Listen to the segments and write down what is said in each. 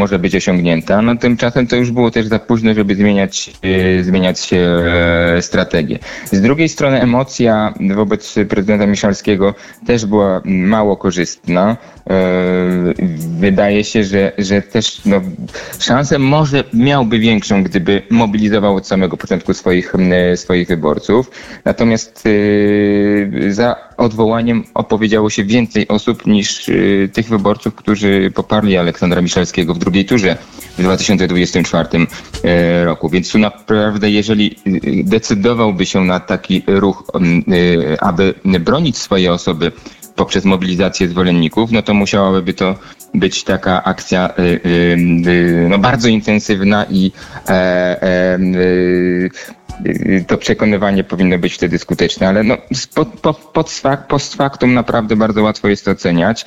może być osiągnięta. No tymczasem to już było też za późno, żeby zmieniać strategię. Z drugiej strony emocja wobec prezydenta Miszalskiego też była mało korzystna. Wydaje się, że też szansę może miałby większą, gdyby mobilizował od samego początku swoich wyborców. Natomiast za odwołaniem opowiedziało się więcej osób niż tych wyborców, którzy poparli Aleksandra Miszalskiego w drugiej turze w 2024 roku. Więc tu naprawdę, jeżeli decydowałby się na taki ruch, aby bronić swojej osoby poprzez mobilizację zwolenników, no to musiałaby to być taka akcja bardzo intensywna i to przekonywanie powinno być wtedy skuteczne, ale post factum naprawdę bardzo łatwo jest to oceniać.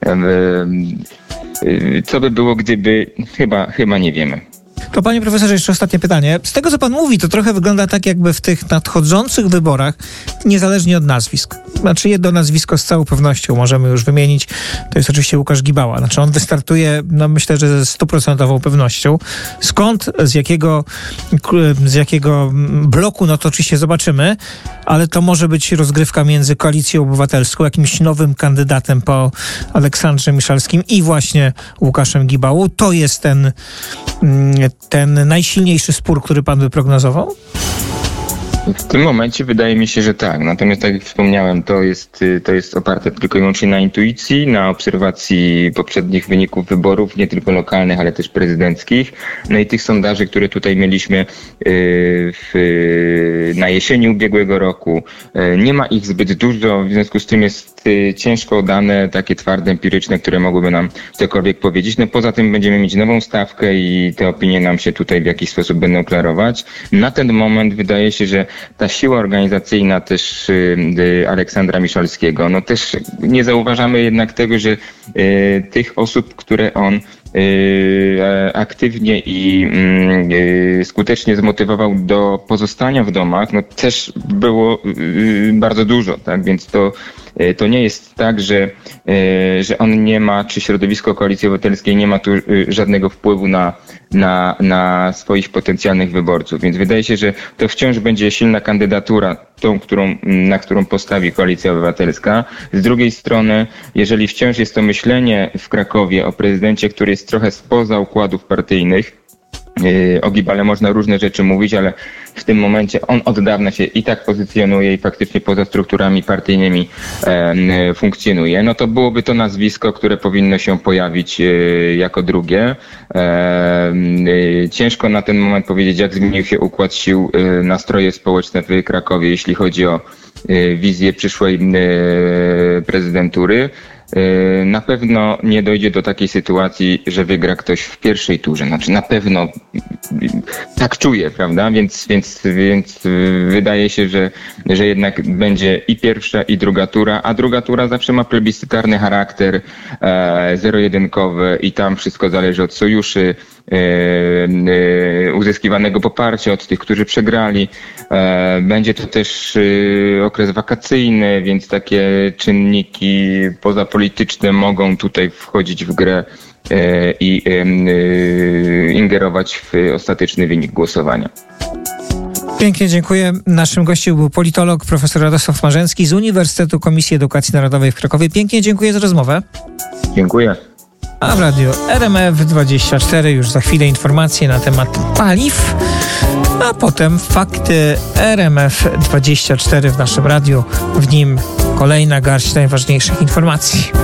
Co by było, gdyby? Chyba nie wiemy. To panie profesorze, jeszcze ostatnie pytanie. Z tego, co pan mówi, to trochę wygląda tak, jakby w tych nadchodzących wyborach, niezależnie od nazwisk. Znaczy jedno nazwisko z całą pewnością możemy już wymienić. To jest oczywiście Łukasz Gibała. Znaczy on wystartuje, myślę, że ze 100% pewnością. Skąd, z jakiego bloku, no to oczywiście zobaczymy, ale to może być rozgrywka między Koalicją Obywatelską, jakimś nowym kandydatem po Aleksandrze Miszalskim i właśnie Łukaszem Gibałą. To jest ten najsilniejszy spór, który pan by prognozował? W tym momencie wydaje mi się, że tak. Natomiast tak jak wspomniałem, to jest oparte tylko i wyłącznie na intuicji, na obserwacji poprzednich wyników wyborów, nie tylko lokalnych, ale też prezydenckich. No i tych sondaży, które tutaj mieliśmy na jesieni ubiegłego roku. Nie ma ich zbyt dużo, w związku z tym jest ciężko dane takie twarde, empiryczne, które mogłyby nam cokolwiek powiedzieć. No poza tym będziemy mieć nową stawkę i te opinie nam się tutaj w jakiś sposób będą klarować. Na ten moment wydaje się, że ta siła organizacyjna też Aleksandra Miszalskiego, no też nie zauważamy jednak tego, że tych osób, które on aktywnie i skutecznie zmotywował do pozostania w domach, no też było bardzo dużo, tak? Więc to nie jest tak, że on nie ma, czy środowisko Koalicji Obywatelskiej nie ma tu żadnego wpływu na swoich potencjalnych wyborców. Więc wydaje się, że to wciąż będzie silna kandydatura, na którą postawi Koalicja Obywatelska. Z drugiej strony, jeżeli wciąż jest to myślenie w Krakowie o prezydencie, który jest trochę spoza układów partyjnych, o Gibale można różne rzeczy mówić, ale w tym momencie on od dawna się i tak pozycjonuje i faktycznie poza strukturami partyjnymi funkcjonuje, no to byłoby to nazwisko, które powinno się pojawić jako drugie. Ciężko na ten moment powiedzieć, jak zmienił się układ sił, nastroje społeczne w Krakowie, jeśli chodzi o wizję przyszłej prezydentury. Na pewno nie dojdzie do takiej sytuacji, że wygra ktoś w pierwszej turze. Znaczy na pewno tak czuję, prawda? Więc wydaje się, że jednak będzie i pierwsza, i druga tura, a druga tura zawsze ma plebiscytarny charakter, zero-jedynkowy i tam wszystko zależy od sojuszy, uzyskiwanego poparcia od tych, którzy przegrali. Będzie to też okres wakacyjny, więc takie czynniki pozapolityczne mogą tutaj wchodzić w grę i ingerować w ostateczny wynik głosowania. Pięknie dziękuję. Naszym gościem był politolog profesor Radosław Marzęcki z Uniwersytetu Komisji Edukacji Narodowej w Krakowie. Pięknie dziękuję za rozmowę. Dziękuję. A w radiu RMF24 już za chwilę informacje na temat paliw, a potem fakty RMF24 w naszym radiu. W nim kolejna garść najważniejszych informacji.